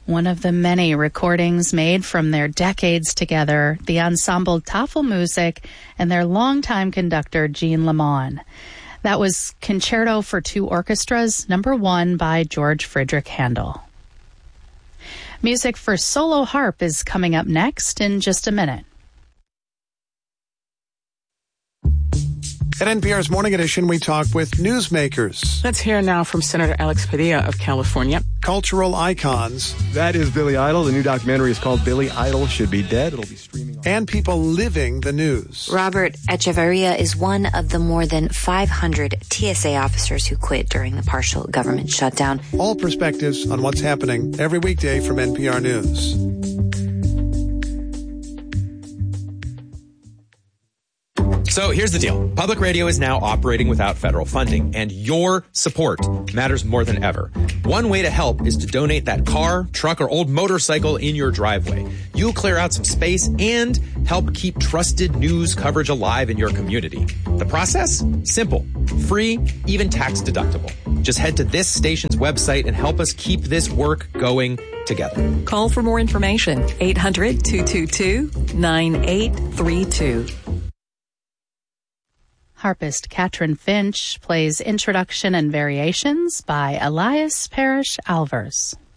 One of the many recordings made from their decades together, the ensemble Tafelmusik and their longtime conductor, Jean Lamont. That was Concerto for Two Orchestras, number 1 by George Friedrich Handel. Music for solo harp is coming up next in just a minute. At NPR's Morning Edition, we talk with newsmakers. Let's hear now from Senator Alex Padilla of California. Cultural icons. That is Billy Idol. The new documentary is called Billy Idol Should Be Dead. It'll be streaming on. And people living the news. Robert Echeverria is one of the more than 500 TSA officers who quit during the partial government shutdown. All perspectives on what's happening every weekday from NPR News. So here's the deal. Public radio is now operating without federal funding, and your support matters more than ever. One way to help is to donate that car, truck, or old motorcycle in your driveway. You'll clear out some space and help keep trusted news coverage alive in your community. The process? Simple, free, even tax deductible. Just head to this station's website and help us keep this work going together. Call for more information. 800-222-9832. Harpist Katrin Finch plays Introduction and Variations by Elias Parrish Alvers.